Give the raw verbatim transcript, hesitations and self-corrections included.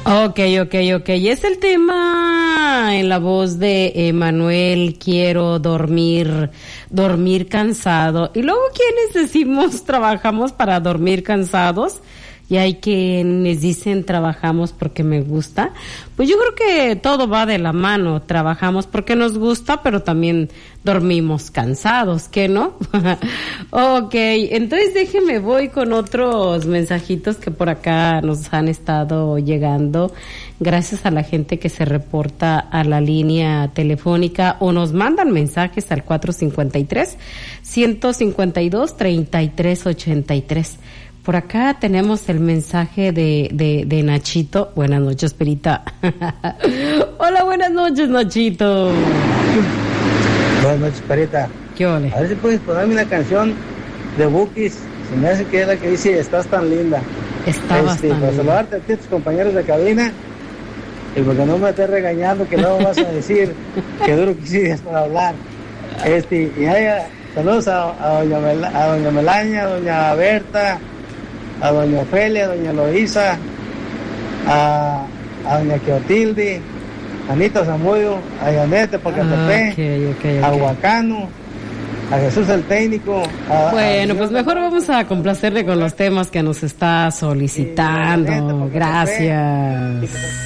Ok, ok, ok. Y es el tema en la voz de Emanuel, quiero dormir, dormir cansado. Y luego, ¿quiénes decimos trabajamos para dormir cansados? Y hay quienes dicen trabajamos porque me gusta. Pues yo creo que todo va de la mano. Trabajamos porque nos gusta, pero también dormimos cansados, ¿qué no? Ok, entonces déjeme voy con otros mensajitos que por acá nos han estado llegando. Gracias a la gente que se reporta a la línea telefónica o nos mandan mensajes al cuatro cinco tres, uno cinco dos, tres tres ocho tres. Por acá tenemos el mensaje de, de, de Nachito. Buenas noches, Perita. Hola, buenas noches, Nachito. Buenas noches, Perita. ¿Qué ole? A ver si puedes ponerme una canción de Bukis. Se me hace que es la que dice Estás tan linda. Estabas este, tan para linda. saludarte a ti, tus compañeros de cabina. Y porque no me estés regañando, que luego vas a decir que duro que sigues para hablar. Este, y haya, saludos a, a, doña Mel, a doña Melania, a doña Berta, a doña Ofelia, a doña Loisa, a, a doña Quiotilde, a Anita Zamudio, a Yanete Pocatepec, Okay, okay, a okay. Huacano, a Jesús el técnico. A, Bueno, a pues mejor vamos a complacerle con los temas que nos está solicitando. Gracias.